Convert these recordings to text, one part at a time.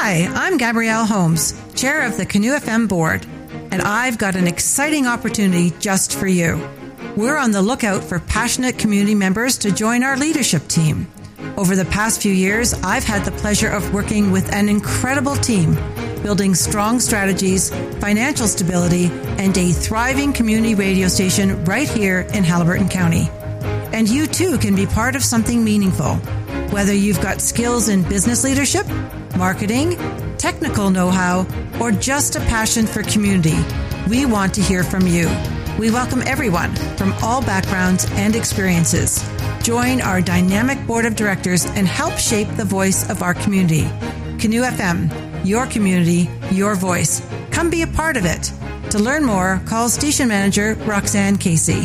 Hi, I'm Gabrielle Holmes, Chair of the Canoe FM Board, and I've got an exciting opportunity just for you. We're on the lookout for passionate community members to join our leadership team. Over the past few years, I've had the pleasure of working with an incredible team, building strong strategies, financial stability, and a thriving community radio station right here in Haliburton County. And you too can be part of something meaningful. Whether you've got skills in business leadership, marketing, technical know-how, or just a passion for community, we want to hear from you. We welcome everyone from all backgrounds and experiences. Join our dynamic board of directors and help shape the voice of our community. Canoe FM, your community, your voice. Come be a part of it. To learn more, call station manager Roxanne Casey.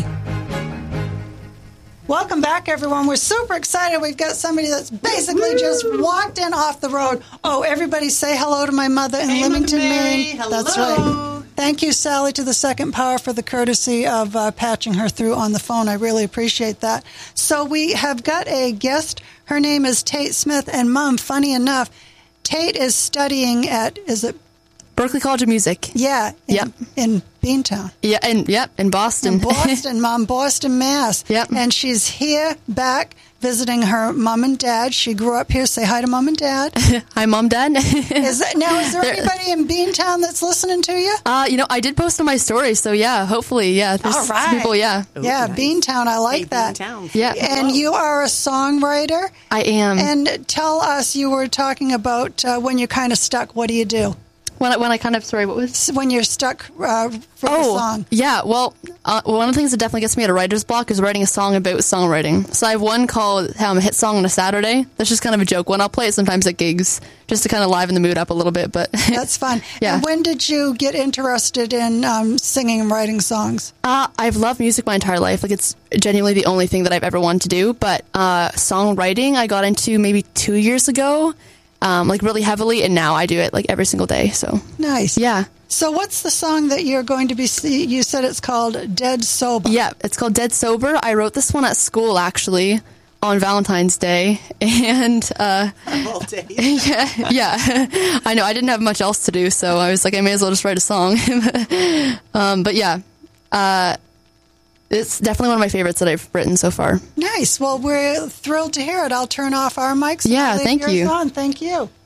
Welcome back, everyone. We're super excited. We've got somebody that's basically just walked in off the road. Oh, everybody say hello to my mother in Leamington, Maine. Hello. That's right. Thank you, Sally, to the Second Power for the courtesy of patching her through on the phone. I really appreciate that. So we have got a guest. Her name is Tate Smith. And, Mom, funny enough, Tate is studying at, is it? Berklee College of Music. Yeah. In Beantown. Yeah, in Boston. In Boston, Mom, Boston, Mass. Yep. And she's here back visiting her mom and dad. She grew up here. Say hi to Mom and Dad. Hi, Mom, Dad. Is there anybody in Beantown that's listening to you? I did post on my story, so yeah, hopefully, yeah. There's all right. people, yeah. Ooh, yeah, nice. Beantown, I like that. Beantown. Yeah. And you are a songwriter. I am. And tell us, you were talking about when you're kind of stuck, what do you do? When I kind of, sorry, what was? When you're stuck for a song. Yeah, well, one of the things that definitely gets me at a writer's block is writing a song about songwriting. So I have one called Hit Song on a Saturday. That's just kind of a joke one. I'll play it sometimes at gigs just to kind of liven the mood up a little bit. But that's fun. Yeah. And when did you get interested in singing and writing songs? I've loved music my entire life. Like, it's genuinely the only thing that I've ever wanted to do. But songwriting I got into maybe 2 years ago. Really heavily, and now I do it like every single day. So nice. Yeah. So what's the song that you're going to be? You said it's called Dead Sober. Yeah, it's called Dead Sober. I wrote this one at school actually on Valentine's Day, and all day. yeah. I know I didn't have much else to do, so I was like, I may as well just write a song. But yeah. It's definitely one of my favorites that I've written so far. Nice. Well, we're thrilled to hear it. I'll turn off our mics. Yeah, thank you. On. Thank you.